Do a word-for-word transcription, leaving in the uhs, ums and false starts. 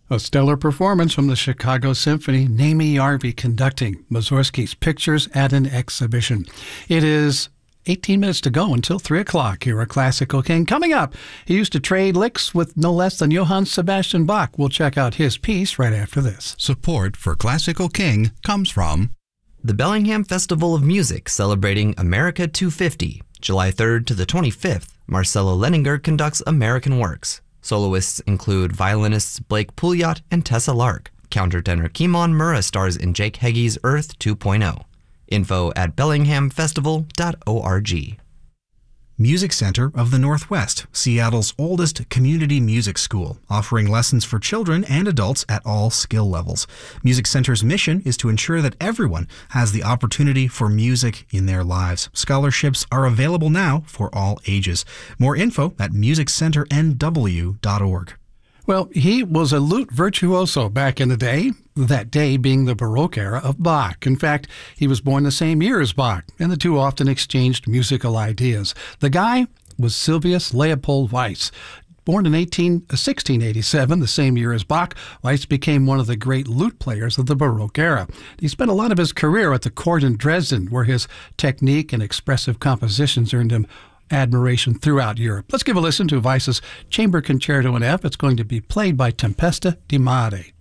A stellar performance from the Chicago Symphony, Mamie Yarvie conducting Mussorgsky's Pictures at an Exhibition. It is eighteen minutes to go until three o'clock here at Classical King. Coming up, he used to trade licks with no less than Johann Sebastian Bach. We'll check out his piece right after this. Support for Classical King comes from the Bellingham Festival of Music celebrating America two fifty. July third to the twenty-fifth, Marcelo Leninger conducts American Works. Soloists include violinists Blake Pouliot and Tessa Lark. Countertenor Kimon Murrah stars in Jake Heggie's Earth two point oh. Info at bellingham festival dot org. Music Center of the Northwest, Seattle's oldest community music school, offering lessons for children and adults at all skill levels. Music Center's mission is to ensure that everyone has the opportunity for music in their lives. Scholarships are available now for all ages. More info at music center n w dot org. Well, he was a lute virtuoso back in the day, that day being the Baroque era of Bach. In fact, he was born the same year as Bach, and the two often exchanged musical ideas. The guy was Silvius Leopold Weiss. Born in sixteen eighty-seven, the same year as Bach, Weiss became one of the great lute players of the Baroque era. He spent a lot of his career at the court in Dresden, where his technique and expressive compositions earned him admiration throughout Europe. Let's give a listen to Weiss's Chamber Concerto in F. It's going to be played by Tempesta di Mare.